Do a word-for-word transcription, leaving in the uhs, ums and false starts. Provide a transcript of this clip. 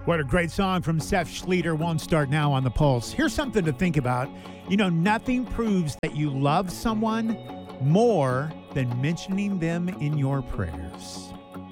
What a great song from Seth Schleter. Won't Start Now on the Pulse. Here's something to think about. You know, nothing proves that you love someone more than mentioning them in your prayers.